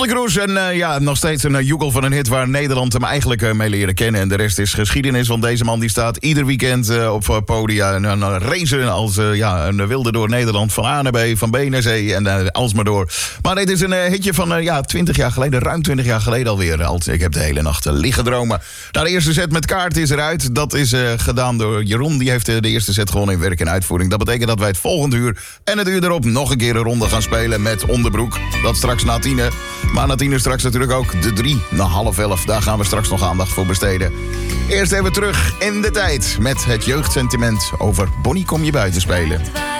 Kroes en nog steeds een joekel van een hit waar Nederland hem eigenlijk mee leren kennen. En de rest is geschiedenis, want deze man die staat ieder weekend op podia en racen als een wilde door Nederland. Van A naar B, van B naar C en alles maar door. Maar dit is een hitje van 20 jaar geleden, ruim 20 jaar geleden alweer. Ik heb de hele nacht liggen dromen. Nou, de eerste set met kaart is eruit. Dat is gedaan door Jeroen. Die heeft de eerste set gewoon in werk en uitvoering. Dat betekent dat wij het volgende uur en het uur erop nog een keer een ronde gaan spelen met Onderbroek. Dat straks na 10. Maar na 10 straks natuurlijk ook de 3 na 10:30. Daar gaan we straks nog aandacht voor besteden. Eerst even terug in de tijd met het jeugdsentiment over Bonnie kom je buiten spelen.